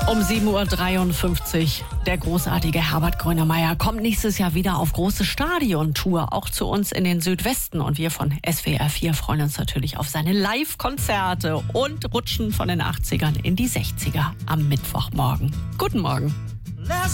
Um 7.53 Uhr. Der großartige Herbert Grönemeyer kommt nächstes Jahr wieder auf große Stadiontour, auch zu uns in den Südwesten. Und wir von SWR 4 freuen uns natürlich auf seine Live-Konzerte und rutschen von den 80ern in die 60er am Mittwochmorgen. Guten Morgen.